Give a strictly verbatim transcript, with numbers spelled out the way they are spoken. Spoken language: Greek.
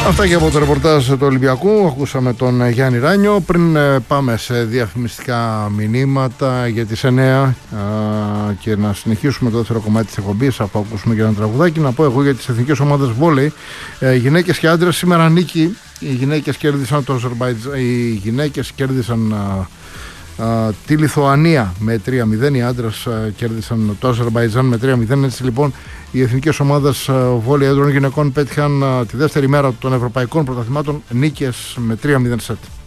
Αυτά και από το ρεπορτάζ του Ολυμπιακού. Ακούσαμε τον Γιάννη Ράνιο. Πριν πάμε σε διαφημιστικά μηνύματα για τις εννέα και να συνεχίσουμε το δεύτερο κομμάτι της εκπομπής, αφού ακούσουμε και ένα τραγουδάκι, να πω εγώ για τις εθνικές ομάδες βόλεϊ, γυναίκες και άντρες. Σήμερα νίκη. Οι γυναίκες κέρδισαν το Αζερμπαϊτζάν, οι γυναίκες κέρδισαν α, τη Λιθουανία με τρία μηδέν, οι άντρες α, κέρδισαν το Αζερμπαϊτζάν με τρία μηδέν. Έτσι λοιπόν οι εθνικές ομάδες βόλεϊ άντρων γυναικών πέτυχαν α, τη δεύτερη μέρα των ευρωπαϊκών πρωταθλημάτων νίκες με τρία μηδέν σετ.